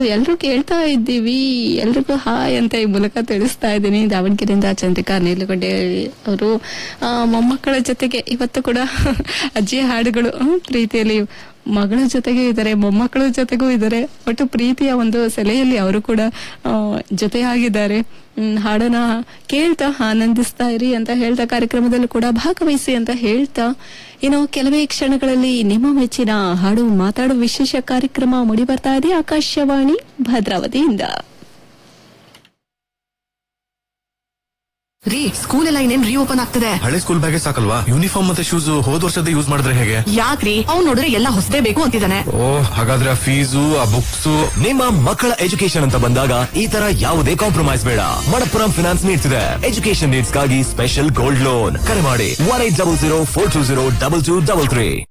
ಎಲ್ರು ಕೇಳ್ತಾ ಇದ್ದೀವಿ, ಎಲ್ರಿಗೂ ಹಾಯ್ ಅಂತ ಈ ಮೂಲಕ ತಿಳಿಸ್ತಾ ಇದ್ದೀನಿ. ದಾವಣಗೆರೆಯಿಂದ ಚಂದ್ರಿಕಾ ನೀಲಗಡ್ಡೆ ಅವರು ಮೊಮ್ಮಕ್ಕಳ ಜೊತೆಗೆ ಇವತ್ತು ಕೂಡ ಅಜ್ಜಿಯ ಹಾಡುಗಳು ಪ್ರೀತಿಯಲ್ಲಿ ಮಗಳ ಜೊತೆಗೆ ಇದ್ದಾರೆ, ಮೊಮ್ಮಕ್ಕಳ ಜೊತೆಗೂ ಇದ್ದಾರೆ. ಒಟ್ಟು ಪ್ರೀತಿಯ ಒಂದು ಸೆಲೆಯಲ್ಲಿ ಅವರು ಕೂಡ ಜೊತೆಯಾಗಿದ್ದಾರೆ. ಹಾಡನ್ನ ಕೇಳ್ತಾ ಆನಂದಿಸ್ತಾ ಇರಿ ಅಂತ ಹೇಳ್ತಾ ಕಾರ್ಯಕ್ರಮದಲ್ಲೂ ಕೂಡ ಭಾಗವಹಿಸಿ ಅಂತ ಹೇಳ್ತಾ ಇನ್ನು ಕೆಲವೇ ಕ್ಷಣಗಳಲ್ಲಿ ನಿಮ್ಮ ಮೆಚ್ಚಿನ ಹಾಡು ಮಾತಾಡುವ ವಿಶೇಷ ಕಾರ್ಯಕ್ರಮ ಮೂಡಿ ಬರ್ತಾ ಇದೆ ಆಕಾಶವಾಣಿ ಭದ್ರಾವತಿಯಿಂದ. ರೀ, ಸ್ಕೂಲ್ ಎಲ್ಲ ಇನ್ನೇನ್ ರೀಓಪನ್ ಆಗ್ತದೆ. ಹಳೆ ಸ್ಕೂಲ್ ಬ್ಯಾಗೇ ಸಾಕಲ್ವಾ? ಯೂನಿಫಾರ್ಮ್ ಮತ್ತೆ ಶೂಸ್ ಹೋದ್ ವರ್ಷದ ಯೂಸ್ ಮಾಡಿದ್ರೆ ಹೇಗೆ? ಯಾಕ್ರಿ, ಅವ್ನು ನೋಡಿದ್ರೆ ಎಲ್ಲ ಹೊಸದೇ ಬೇಕು ಅಂತಿದ್ದಾನೆ. ಹಾಗಾದ್ರೆ ಆ ಫೀಸು, ಆ ಬುಕ್ಸ್. ನಿಮ್ಮ ಮಕ್ಕಳ ಎಜುಕೇಶನ್ ಅಂತ ಬಂದಾಗ ಈ ತರ ಯಾವುದೇ ಕಾಂಪ್ರಮೈಸ್ ಬೇಡ. ಮಣಪ್ಪುರಂ ಫಿನಾನ್ಸ್ ನೀಡ್ತಿದೆ ಎಜುಕೇಶನ್ ನೀಡ್ಸ್ ಗಾಗಿ ಸ್ಪೆಷಲ್ ಗೋಲ್ಡ್ ಲೋನ್. ಕರೆ ಮಾಡಿ 1800 420 2233.